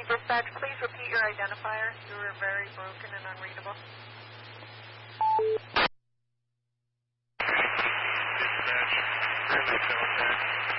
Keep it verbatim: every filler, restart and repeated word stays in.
dispatch, please repeat your identifier. You were very broken and unreadable.